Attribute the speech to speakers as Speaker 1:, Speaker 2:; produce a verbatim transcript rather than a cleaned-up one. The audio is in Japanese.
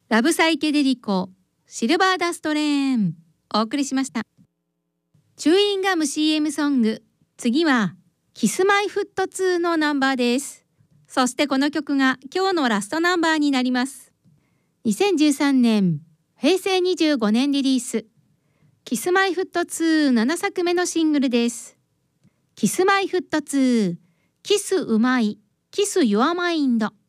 Speaker 1: ラブサイケデリコシルバーダストレーンお送りしました。チューインガム シーエム ソング、次はキスマイフットツーのナンバーです。そしてこの曲が今日のラストナンバーになります。にせんじゅうさんねんへいせいにじゅうごねんリリース、キスマイフットツーななさくめのシングルです。キスマイフットツー、キスうまい、キスユアマインド。